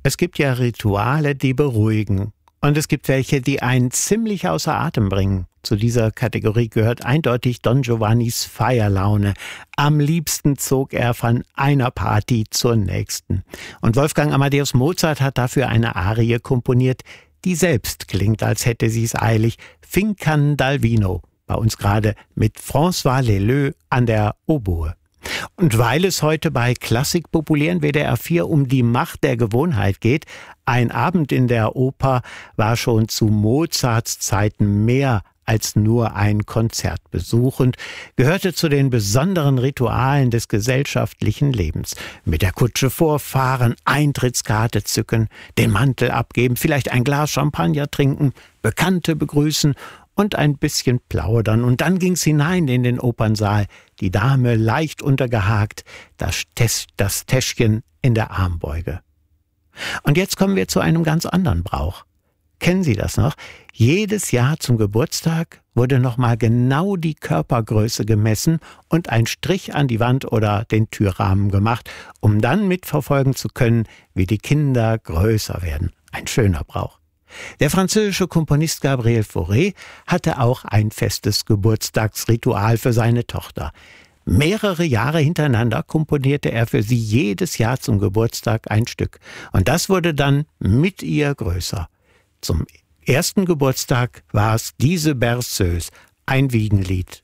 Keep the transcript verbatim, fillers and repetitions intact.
Es gibt ja Rituale, die beruhigen. Und es gibt welche, die einen ziemlich außer Atem bringen. Zu dieser Kategorie gehört eindeutig Don Giovannis Feierlaune. Am liebsten zog er von einer Party zur nächsten. Und Wolfgang Amadeus Mozart hat dafür eine Arie komponiert, die selbst klingt, als hätte sie es eilig. Fincan dal Vino. Bei uns gerade mit François Leleux an der Oboe. Und weil es heute bei Klassik populären W D R vier um die Macht der Gewohnheit geht, ein Abend in der Oper war schon zu Mozarts Zeiten mehr als nur ein Konzertbesuch und gehörte zu den besonderen Ritualen des gesellschaftlichen Lebens. Mit der Kutsche vorfahren, Eintrittskarte zücken, den Mantel abgeben, vielleicht ein Glas Champagner trinken, Bekannte begrüßen und ein bisschen plaudern. Und dann ging's hinein in den Opernsaal, die Dame leicht untergehakt, das, Tes- das Täschchen in der Armbeuge. Und jetzt kommen wir zu einem ganz anderen Brauch. Kennen Sie das noch? Jedes Jahr zum Geburtstag wurde nochmal genau die Körpergröße gemessen und ein Strich an die Wand oder den Türrahmen gemacht, um dann mitverfolgen zu können, wie die Kinder größer werden. Ein schöner Brauch. Der französische Komponist Gabriel Fauré hatte auch ein festes Geburtstagsritual für seine Tochter. Mehrere Jahre hintereinander komponierte er für sie jedes Jahr zum Geburtstag ein Stück. Und das wurde dann mit ihr größer. Zum ersten Geburtstag war es diese Berceuse, ein Wiegenlied.